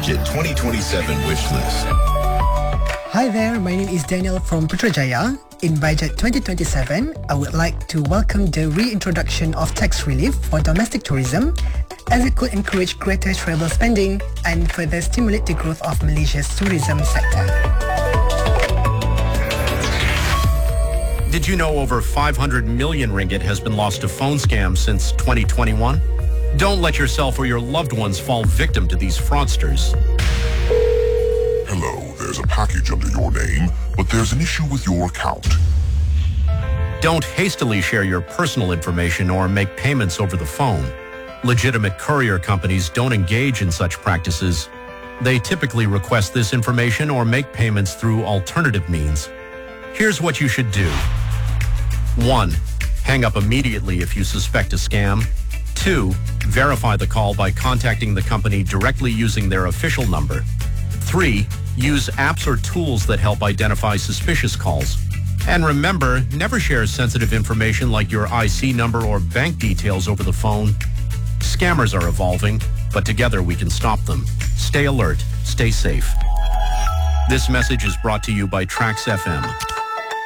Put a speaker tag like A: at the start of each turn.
A: Budget 2027 wish list.
B: Hi there, my name is Daniel from Putrajaya. In Budget 2027, I would like to welcome the reintroduction of tax relief for domestic tourism, as it could encourage greater travel spending and further stimulate the growth of Malaysia's tourism sector.
C: Did you know over 500 million ringgit has been lost to phone scams since 2021? Don't let yourself or your loved ones fall victim to these fraudsters.
D: Hello, there's a package under your name, but there's an issue with your account.
C: Don't hastily share your personal information or make payments over the phone. Legitimate courier companies don't engage in such practices. They typically request this information or make payments through alternative means. Here's what you should do. 1. Hang up immediately if you suspect a scam. 2. Verify the call by contacting the company directly using their official number. 3. Use apps or tools that help identify suspicious calls. And remember, never share sensitive information like your IC number or bank details over the phone. Scammers are evolving, but together we can stop them. Stay alert, stay safe. This message is brought to you by Trax FM.